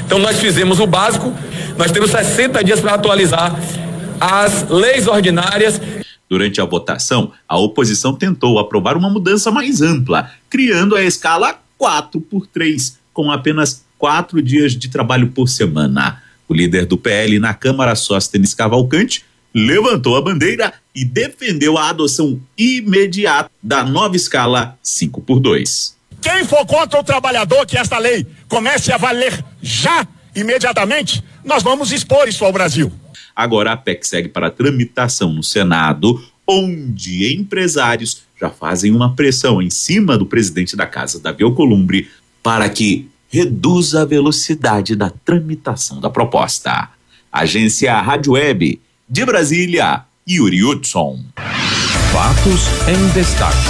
Então nós fizemos o básico, nós temos 60 dias para atualizar as leis ordinárias. Durante a votação, a oposição tentou aprovar uma mudança mais ampla, criando a escala 4x3, com apenas 4 dias de trabalho por semana. O líder do PL na Câmara, Sóstenes Cavalcante, levantou a bandeira e defendeu a adoção imediata da nova escala 5x2. Quem for contra o trabalhador, que esta lei comece a valer já, imediatamente, nós vamos expor isso ao Brasil. Agora a PEC segue para tramitação no Senado, onde empresários já fazem uma pressão em cima do presidente da casa, Davi Alcolumbre, para que reduza a velocidade da tramitação da proposta. Agência Rádio Web de Brasília, Yuri Hudson. Fatos em destaque.